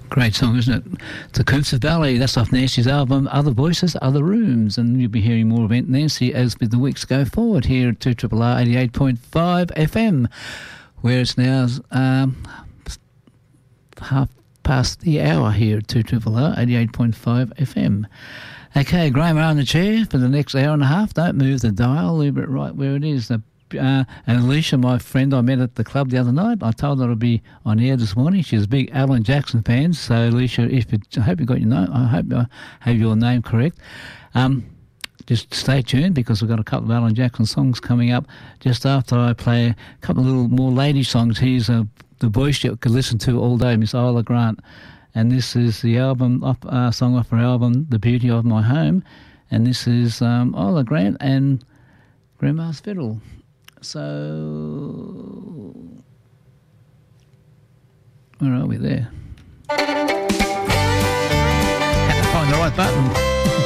Great song, isn't it? The Coops Valley, that's off Nancy's album, Other Voices, Other Rooms. And you'll be hearing more about Nancy as the weeks go forward here at 2RRR 88.5 FM, where it's now half past the hour here at 2RRR 88.5 FM. Okay, Graham on the chair for the next hour and a half. Don't move the dial, leave it right where it is. And Alicia, my friend I met at the club the other night, I told her I'd be on air this morning. She's a big Alan Jackson fan. So, Alicia, I hope you got your name. I hope I have your name correct. Just stay tuned because we've got a couple of Alan Jackson songs coming up just after I play a couple of little more lady songs. Here's the voice you could listen to all day, Miss Isla Grant. And this is the song off her album, The Beauty of My Home. And this is Isla Grant and Grandma's Fiddle. So, where are we there? Had to find the right button.